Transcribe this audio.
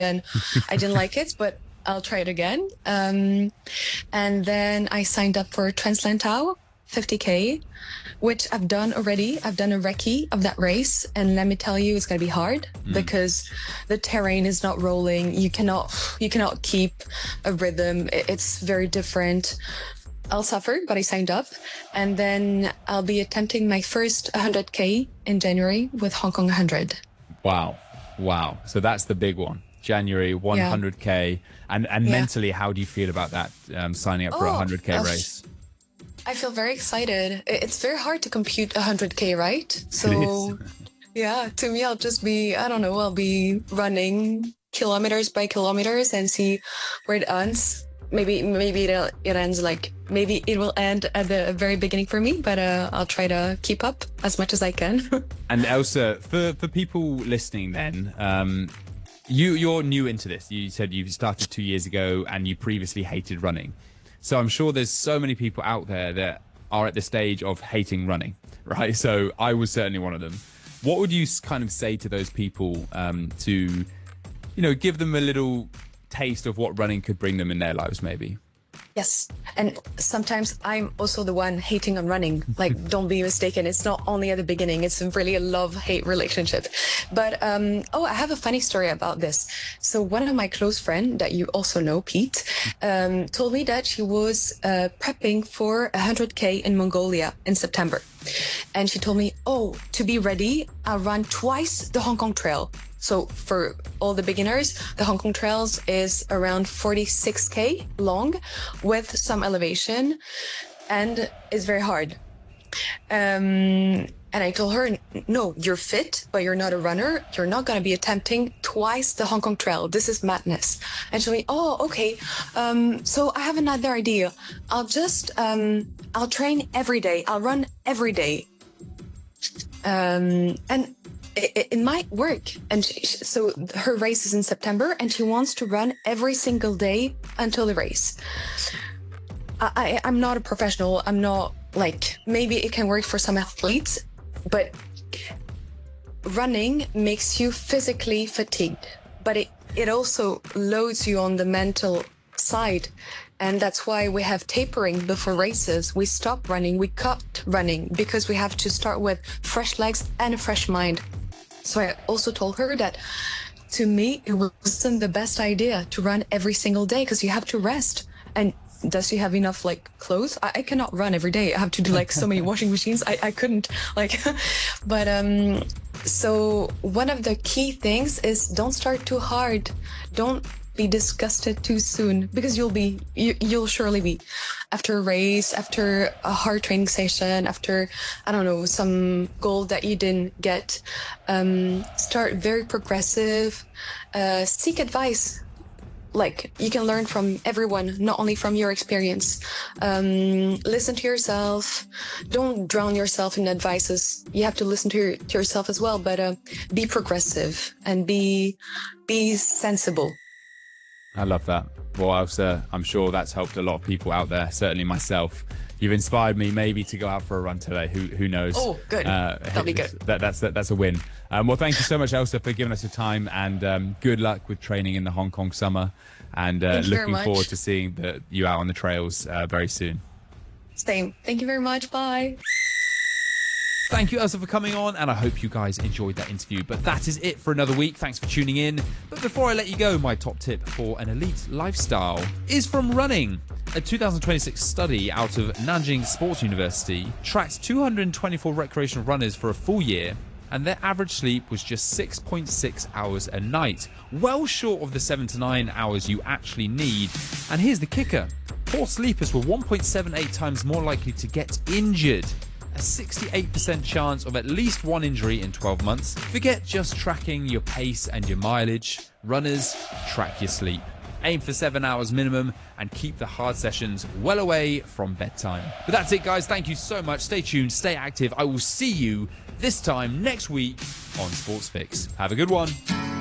and I didn't like it, but I'll try it again. And then I signed up for Translantau 50K, which I've done already. I've done a recce of that race, and let me tell you, it's going to be hard because the terrain is not rolling. You cannot keep a rhythm. It's very different. I'll suffer, but I signed up. And then I'll be attempting my first 100K in January with Hong Kong 100. Wow. So that's the big one. January 100K. And mentally, how do you feel about that, signing up for a 100K race? I feel very excited. It's very hard to compute 100K, right? So yeah, to me, I'll just be, I don't know, I'll be running kilometers by kilometers and see where it ends. Maybe it ends like, maybe it will end at the very beginning for me, but I'll try to keep up as much as I can. And Elsa, for people listening then, you're new into this. You said you started 2 years ago and you previously hated running. So I'm sure there's so many people out there that are at the stage of hating running, right? So I was certainly one of them. What would you kind of say to those people to, give them a little taste of what running could bring them in their lives, maybe? Yes. And sometimes I'm also the one hating on running. Like, don't be mistaken. It's not only at the beginning. It's really a love-hate relationship. But, I have a funny story about this. So one of my close friends that you also know, Pete, told me that she was prepping for 100K in Mongolia in September. And she told me, to be ready, I'll run twice the Hong Kong Trail. So for all the beginners, the Hong Kong Trails is around 46K long with some elevation and it's very hard. And I told her, no, you're fit, but you're not a runner. You're not going to be attempting twice the Hong Kong Trail. This is madness. And she's like, okay. So I have another idea. I'll train every day. I'll run every day. And it might work. And so her race is in September and she wants to run every single day until the race. I'm not a professional. I'm not maybe it can work for some athletes, but running makes you physically fatigued, but it also loads you on the mental side. And that's why we have tapering before races. We stop running, we cut running because we have to start with fresh legs and a fresh mind. So I also told her that to me, it wasn't the best idea to run every single day because you have to rest. And does she have enough clothes? I cannot run every day. I have to do so many washing machines. I couldn't but so one of the key things is don't start too hard. Don't be disgusted too soon because you'll surely be after a race, after a hard training session, after, I don't know, some goal that you didn't get. Start very progressive, seek advice. You can learn from everyone, not only from your experience. Listen to yourself. Don't drown yourself in advices. You have to listen to yourself as well, but be progressive and be sensible. I love that. Well, Elsa, I'm sure that's helped a lot of people out there, certainly myself. You've inspired me maybe to go out for a run today. Who knows? Oh, good. That'll be good. That's a win. Well, thank you so much, Elsa, for giving us your time, and good luck with training in the Hong Kong summer. And looking forward to seeing you out on the trails very soon. Same. Thank you very much. Bye. Thank you, Elsa, for coming on, and I hope you guys enjoyed that interview. But that is it for another week. Thanks for tuning in. But before I let you go, my top tip for an elite lifestyle is from running. A 2026 study out of Nanjing Sports University tracked 224 recreational runners for a full year, and their average sleep was just 6.6 hours a night, well short of the 7 to 9 hours you actually need. And here's the kicker. Poor sleepers were 1.78 times more likely to get injured. A 68% chance of at least one injury in 12 months. Forget just tracking your pace and your mileage. Runners, track your sleep. Aim for 7 hours minimum and keep the hard sessions well away from bedtime. But that's it, guys. Thank you so much. Stay tuned, stay active. I will see you this time next week on Sports Fix. Have a good one.